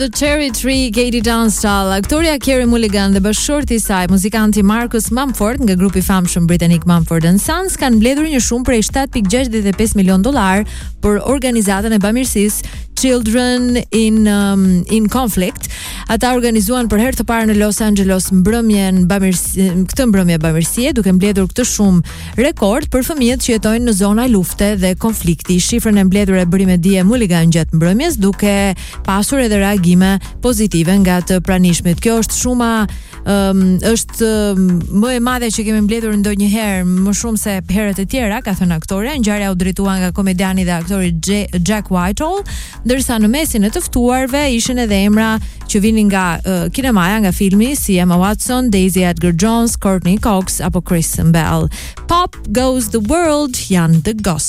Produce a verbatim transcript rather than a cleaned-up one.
The Cherry Tree, Katie Tunstall, aktoria Carey Mulligan dhe bashkëshorti i saj, muzikanti Marcus Mumford nga grupi i famshëm britanik Mumford and Sons kanë mbledhur një shumë prej shtat pikë gjashtëdhjetë e pesë milion dollar për organizatën e bamirësisë Children in um, in Conflict. Ata organizuan për herë të parë në Los Angeles mbrëmjen bamirësie, këtë mbrëmje bamirësie, duke mbledhur këtë shumë rekord për fëmijët që jetojnë në zona lufte dhe konflikti. Shifrën e mbledhur e bëri me dije Mulligan gjatë mbrëmjes, duke pasur edhe reagime pozitive nga të pranishmit. Kjo është shuma um, është um, më e madhe që kemi mbledhur ndonjëherë, më shumë se herët e tjera, ka thënë aktoria. Ngjarja u drejtua nga komediani dhe aktori Jack Whitehall, ndërsa në mesin e të ftuarve ishin edhe emra që vinin nga uh, kinemaja, nga filmi, si Emma Watson, Daisy Edgar Jones, Courtney Cox apo Kristen Bell. Pop Goes the World janë The Ghost.